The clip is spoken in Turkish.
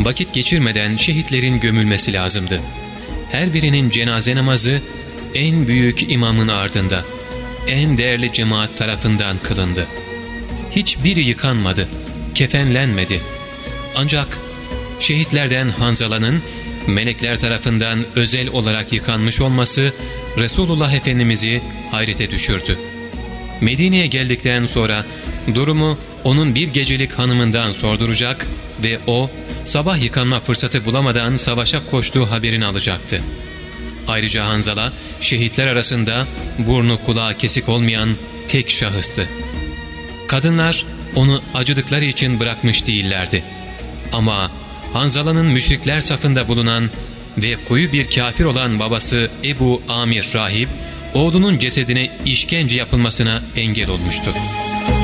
vakit geçirmeden şehitlerin gömülmesi lazımdı. Her birinin cenaze namazı en büyük imamın ardında, en değerli cemaat tarafından kılındı. Hiçbiri yıkanmadı, kefenlenmedi. Ancak şehitlerden Hanzala'nın melekler tarafından özel olarak yıkanmış olması Resulullah Efendimiz'i hayrete düşürdü. Medine'ye geldikten sonra durumu onun bir gecelik hanımından sorduracak ve o sabah yıkanma fırsatı bulamadan savaşa koştuğu haberini alacaktı. Ayrıca Hanzala şehitler arasında burnu kulağı kesik olmayan tek şahıstı. Kadınlar onu acıdıkları için bırakmış değillerdi. Ama Hanzala'nın müşrikler safında bulunan ve koyu bir kafir olan babası Ebu Amir rahip, oğlunun cesedine işkence yapılmasına engel olmuştu.